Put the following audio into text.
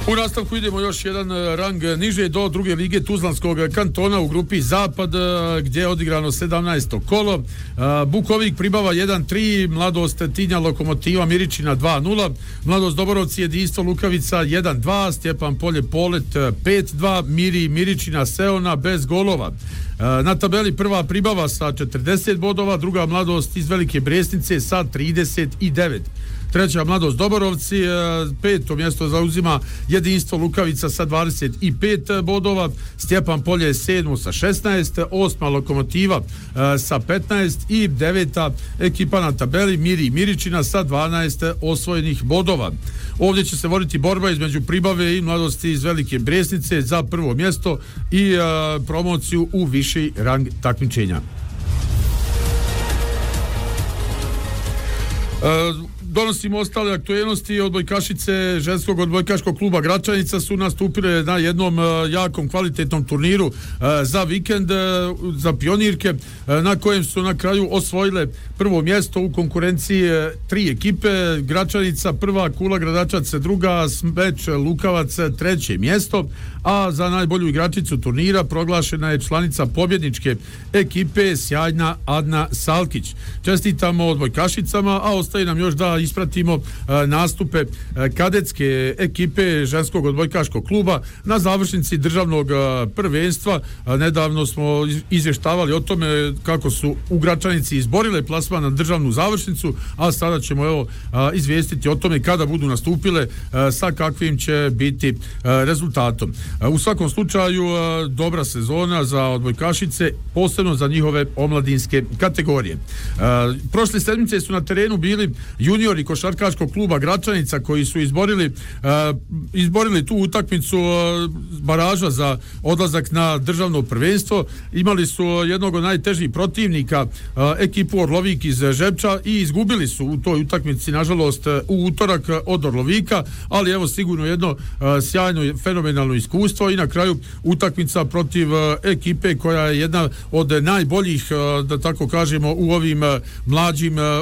U nastavku idemo još jedan rang niže do druge lige Tuzlanskog kantona u grupi Zapad gdje je odigrano 17. kolo. Bukovik Pribava 1-3, Mladost Tinja Lokomotiva Miričina 2-0, Mladost Doborovci Jedinstvo Lukavica 1-2, Stjepan Polje Polet 5-2, Miričina Seona bez golova. Na tabeli prva Pribava sa 40 bodova, druga Mladost iz Velike Bresnice sa 39. Treća Mladost Doborovci, peto mjesto zauzima Jedinstvo Lukavica sa 25 bodova, Stjepan Polje je 7. sa 16, 8. Lokomotiva sa 15 i 9. ekipa na tabeli Miričina sa 12 osvojenih bodova. Ovdje će se voditi borba između Pribave i Mladosti iz Velike Bresnice za prvo mjesto i promociju u viši rang takmičenja. Donosimo ostale aktuelnosti. Odbojkašice ženskog odbojkaškog kluba Gračanica su nastupile na jednom jakom kvalitetnom turniru za vikend za pionirke, na kojem su na kraju osvojile prvo mjesto u konkurenciji tri ekipe. Gračanica prva, Kula Gradačac druga, Smeč Lukavac treće mjesto, a za najbolju igračicu turnira proglašena je članica pobjedničke ekipe sjajna Adna Salkić. Čestitamo odbojkašicama, a ostaje nam još da ispratimo nastupe kadetske ekipe ženskog odbojkaškog kluba na završnici državnog prvenstva. Nedavno smo izvještavali o tome kako su u Gračanici izborile plasman na državnu završnicu, a sada ćemo izvijestiti o tome kada budu nastupile sa kakvim će biti rezultatom. U svakom slučaju dobra sezona za odbojkašice, posebno za njihove omladinske kategorije. Prošle sedmice su na terenu bili juniori košarkaškog kluba Gračanica koji su izborili tu utakmicu baraža za odlazak na državno prvenstvo. Imali su jednog od najtežih protivnika, ekipu Orlovik iz Žepča, i izgubili su u toj utakmici nažalost u utorak od Orlovika, ali evo sigurno jedno sjajno fenomenalno iskustvo i na kraju utakmica protiv ekipe koja je jedna od najboljih, da tako kažemo, u ovim mlađim